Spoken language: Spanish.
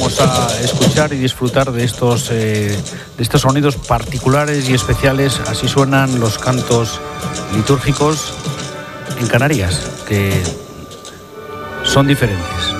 vamos a escuchar y disfrutar de estos sonidos particulares y especiales. Así suenan los cantos litúrgicos en Canarias, que son diferentes.